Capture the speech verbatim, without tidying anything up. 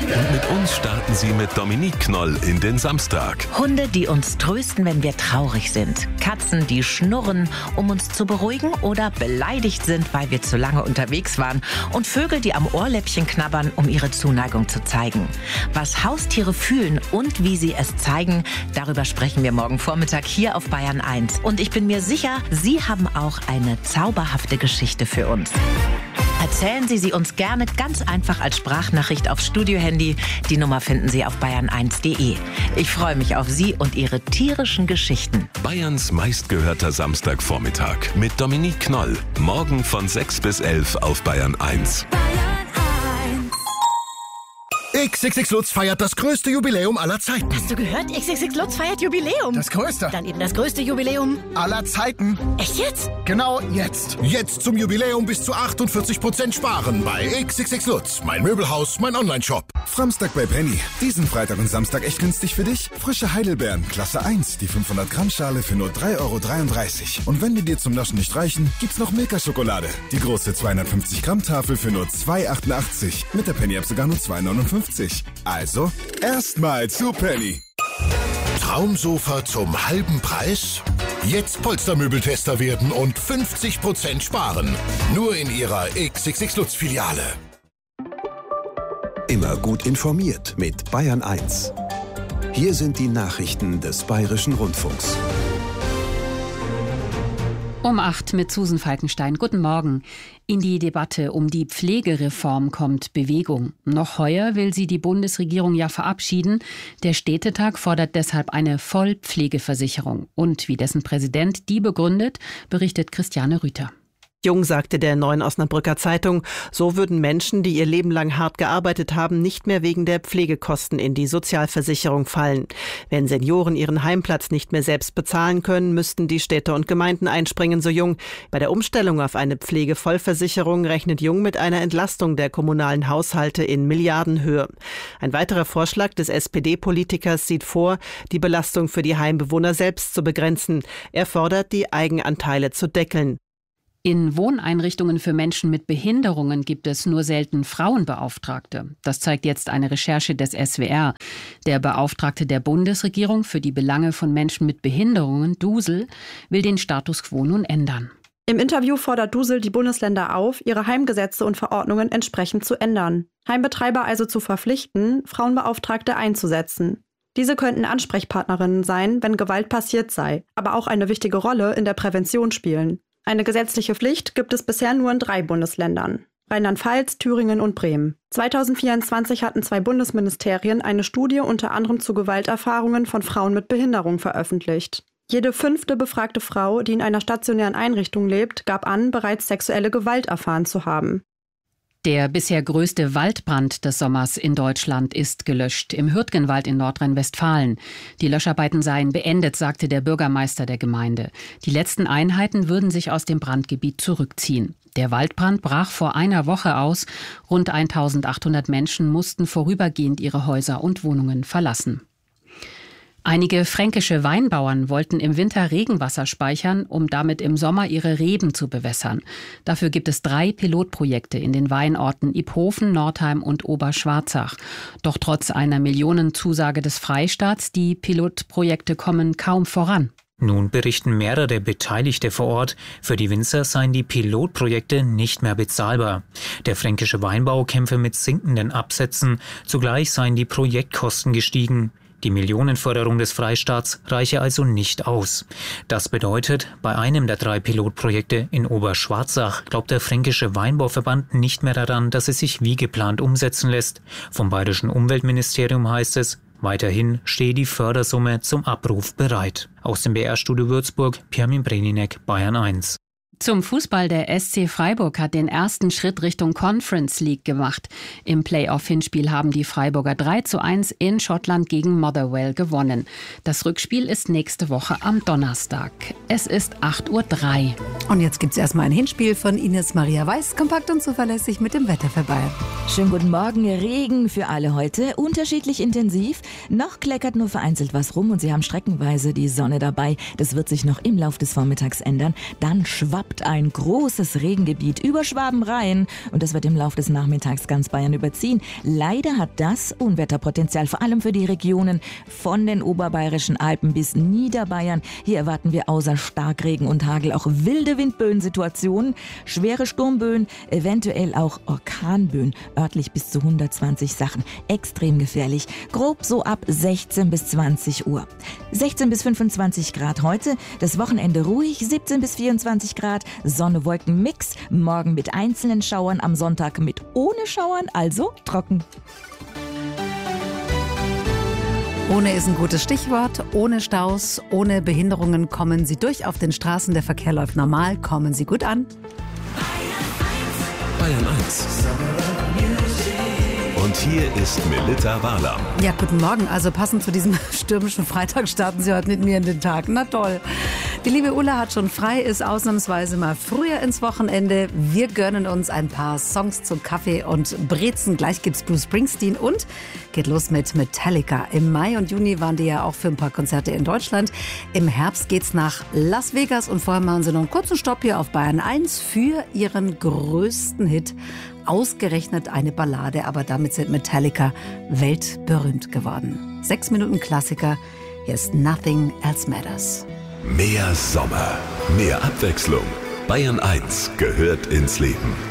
Und mit uns starten Sie mit Dominique Knoll in den Samstag. Hunde, die uns trösten, wenn wir traurig sind. Katzen, die schnurren, um uns zu beruhigen oder beleidigt sind, weil wir zu lange unterwegs waren. Und Vögel, die am Ohrläppchen knabbern, um ihre Zuneigung zu zeigen. Was Haustiere fühlen und wie sie es zeigen, darüber sprechen wir morgen Vormittag hier auf Bayern eins. Und ich bin mir sicher, Sie haben auch eine zauberhafte Geschichte für uns. Erzählen Sie sie uns gerne ganz einfach als Sprachnachricht aufs Studiohandy. Die Nummer finden Sie auf bayern eins punkt de. Ich freue mich auf Sie und Ihre tierischen Geschichten. Bayerns meistgehörter Samstagvormittag mit Dominique Knoll. Morgen von sechs bis elf auf Bayern eins. X X X Lutz feiert das größte Jubiläum aller Zeiten. Hast du gehört? X X X Lutz feiert Jubiläum. Das größte. Dann eben das größte Jubiläum aller Zeiten. Echt jetzt? Genau jetzt. Jetzt zum Jubiläum bis zu achtundvierzig Prozent sparen bei X X X Lutz. Mein Möbelhaus, mein Onlineshop. Samstag bei Penny. Diesen Freitag und Samstag echt günstig für dich. Frische Heidelbeeren, Klasse eins, die fünfhundert Gramm Schale für nur drei Euro dreiunddreißig. Und wenn die dir zum Naschen nicht reichen, gibt's noch Milka-Schokolade. Die große zweihundertfünfzig Gramm Tafel für nur zwei Euro achtundachtzig. Mit der Penny-App sogar nur zwei Euro neunundfünfzig. Also, erstmal zu Penny. Traumsofa zum halben Preis? Jetzt Polstermöbeltester werden und fünfzig Prozent sparen. Nur in Ihrer X X X Lutz Filiale. Immer gut informiert mit Bayern eins. Hier sind die Nachrichten des Bayerischen Rundfunks. Um acht mit Susan Falkenstein. Guten Morgen. In die Debatte um die Pflegereform kommt Bewegung. Noch heuer will sie die Bundesregierung ja verabschieden. Der Städtetag fordert deshalb eine Vollpflegeversicherung. Und wie dessen Präsident die begründet, berichtet Christiane Rüther. Jung sagte der Neuen Osnabrücker Zeitung, so würden Menschen, die ihr Leben lang hart gearbeitet haben, nicht mehr wegen der Pflegekosten in die Sozialversicherung fallen. Wenn Senioren ihren Heimplatz nicht mehr selbst bezahlen können, müssten die Städte und Gemeinden einspringen, so Jung. Bei der Umstellung auf eine Pflegevollversicherung rechnet Jung mit einer Entlastung der kommunalen Haushalte in Milliardenhöhe. Ein weiterer Vorschlag des S P D-Politikers sieht vor, die Belastung für die Heimbewohner selbst zu begrenzen. Er fordert, die Eigenanteile zu deckeln. In Wohneinrichtungen für Menschen mit Behinderungen gibt es nur selten Frauenbeauftragte. Das zeigt jetzt eine Recherche des S W R. Der Beauftragte der Bundesregierung für die Belange von Menschen mit Behinderungen, Dusel, will den Status quo nun ändern. Im Interview fordert Dusel die Bundesländer auf, ihre Heimgesetze und Verordnungen entsprechend zu ändern. Heimbetreiber also zu verpflichten, Frauenbeauftragte einzusetzen. Diese könnten Ansprechpartnerinnen sein, wenn Gewalt passiert sei, aber auch eine wichtige Rolle in der Prävention spielen. Eine gesetzliche Pflicht gibt es bisher nur in drei Bundesländern: Rheinland-Pfalz, Thüringen und Bremen. zweitausendvierundzwanzig hatten zwei Bundesministerien eine Studie unter anderem zu Gewalterfahrungen von Frauen mit Behinderung veröffentlicht. Jede fünfte befragte Frau, die in einer stationären Einrichtung lebt, gab an, bereits sexuelle Gewalt erfahren zu haben. Der bisher größte Waldbrand des Sommers in Deutschland ist gelöscht, im Hürtgenwald in Nordrhein-Westfalen. Die Löscharbeiten seien beendet, sagte der Bürgermeister der Gemeinde. Die letzten Einheiten würden sich aus dem Brandgebiet zurückziehen. Der Waldbrand brach vor einer Woche aus. Rund eintausendachthundert Menschen mussten vorübergehend ihre Häuser und Wohnungen verlassen. Einige fränkische Weinbauern wollten im Winter Regenwasser speichern, um damit im Sommer ihre Reben zu bewässern. Dafür gibt es drei Pilotprojekte in den Weinorten Iphofen, Nordheim und Oberschwarzach. Doch trotz einer Millionenzusage des Freistaats, die Pilotprojekte kommen kaum voran. Nun berichten mehrere Beteiligte vor Ort, für die Winzer seien die Pilotprojekte nicht mehr bezahlbar. Der fränkische Weinbau kämpfe mit sinkenden Absätzen, zugleich seien die Projektkosten gestiegen. Die Millionenförderung des Freistaats reiche also nicht aus. Das bedeutet, bei einem der drei Pilotprojekte in Oberschwarzach glaubt der Fränkische Weinbauverband nicht mehr daran, dass es sich wie geplant umsetzen lässt. Vom Bayerischen Umweltministerium heißt es, weiterhin stehe die Fördersumme zum Abruf bereit. Aus dem B R-Studio Würzburg, Pirmin Breninek, Bayern eins. Zum Fußball, der S C Freiburg hat den ersten Schritt Richtung Conference League gemacht. Im Playoff-Hinspiel haben die Freiburger drei zu eins in Schottland gegen Motherwell gewonnen. Das Rückspiel ist nächste Woche am Donnerstag. Es ist acht Uhr drei. Und jetzt gibt es erstmal ein Hinspiel von Ines Maria Weiß, kompakt und zuverlässig mit dem Wetter für Bayern. Schönen guten Morgen. Regen für alle heute, unterschiedlich intensiv. Noch kleckert nur vereinzelt was rum und Sie haben streckenweise die Sonne dabei. Das wird sich noch im Lauf des Vormittags ändern. Dann schwappt tobt ein großes Regengebiet über Schwaben-Rhein und das wird im Laufe des Nachmittags ganz Bayern überziehen. Leider hat das Unwetterpotenzial, vor allem für die Regionen von den oberbayerischen Alpen bis Niederbayern. Hier erwarten wir außer Starkregen und Hagel auch wilde Windböensituationen, schwere Sturmböen, eventuell auch Orkanböen, örtlich bis zu hundertzwanzig Sachen. Extrem gefährlich. Grob so ab sechzehn bis zwanzig Uhr. sechzehn bis fünfundzwanzig Grad heute, das Wochenende ruhig, siebzehn bis vierundzwanzig Grad, Sonne-Wolken-Mix, morgen mit einzelnen Schauern, am Sonntag mit ohne Schauern, also trocken. Ohne ist ein gutes Stichwort. Ohne Staus, ohne Behinderungen kommen Sie durch auf den Straßen. Der Verkehr läuft normal. Kommen Sie gut an. Bayern eins. Und hier ist Melitta Walam. Ja, guten Morgen. Also passend zu diesem stürmischen Freitag starten Sie heute mit mir in den Tag. Na toll. Die liebe Ulla hat schon frei, ist ausnahmsweise mal früher ins Wochenende. Wir gönnen uns ein paar Songs zum Kaffee und Brezen. Gleich gibt's Bruce Springsteen und geht los mit Metallica. Im Mai und Juni waren die ja auch für ein paar Konzerte in Deutschland. Im Herbst geht's nach Las Vegas und vorher machen sie noch einen kurzen Stopp hier auf Bayern eins für ihren größten Hit. Ausgerechnet eine Ballade, aber damit sind Metallica weltberühmt geworden. Sechs Minuten Klassiker. Hier ist Nothing Else Matters. Mehr Sommer, mehr Abwechslung. Bayern eins gehört ins Leben.